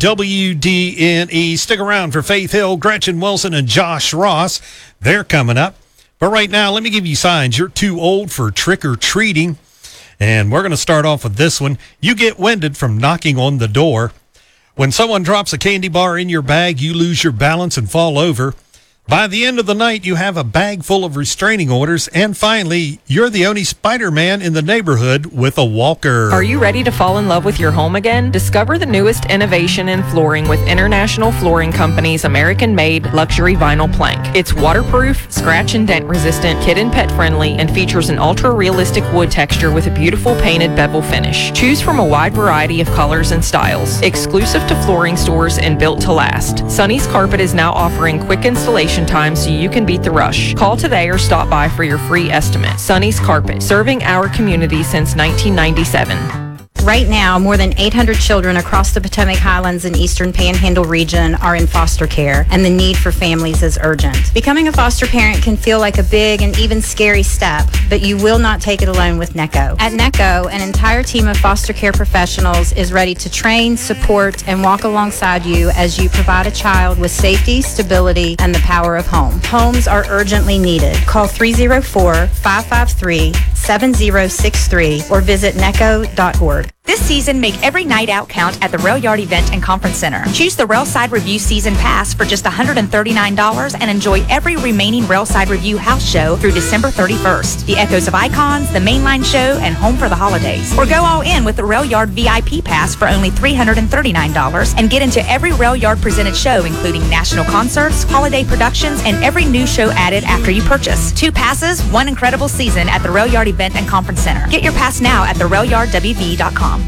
WDNE. Stick around for Faith Hill, Gretchen Wilson, and Josh Ross. They're coming up. But right now, let me give you signs you're too old for trick-or-treating. And we're going to start off with this one. You get winded from knocking on the door. When someone drops a candy bar in your bag, you lose your balance and fall over. By the end of the night, you have a bag full of restraining orders. And finally, you're the only Spider-Man in the neighborhood with a walker. Are you ready to fall in love with your home again? Discover the newest innovation in flooring with International Flooring Company's American-made luxury vinyl plank. It's waterproof, scratch and dent resistant, kid and pet friendly, and features an ultra-realistic wood texture with a beautiful painted bevel finish. Choose from a wide variety of colors and styles. Exclusive to flooring stores and built to last. Sonny's Carpet is now offering quick installation time so you can beat the rush. Call today or stop by for your free estimate. Sonny's Carpet, serving our community since 1997. Right now, more than 800 children across the Potomac Highlands and Eastern Panhandle region are in foster care, and the need for families is urgent. Becoming a foster parent can feel like a big and even scary step, but you will not take it alone with NECO. At NECO, an entire team of foster care professionals is ready to train, support, and walk alongside you as you provide a child with safety, stability, and the power of home. Homes are urgently needed. Call 304-553-7063 or visit neco.org. This season, make every night out count at the Rail Yard Event and Conference Center. Choose the Railside Review Season Pass for just $139 and enjoy every remaining Railside Review house show through December 31st. The Echoes of Icons, the Mainline Show, and Home for the Holidays. Or go all in with the Rail Yard VIP Pass for only $339 and get into every Rail Yard presented show, including national concerts, holiday productions, and every new show added after you purchase. 2 passes, 1 incredible season at the Rail Yard Event and Conference Center. Get your pass now at therailyardwv.com.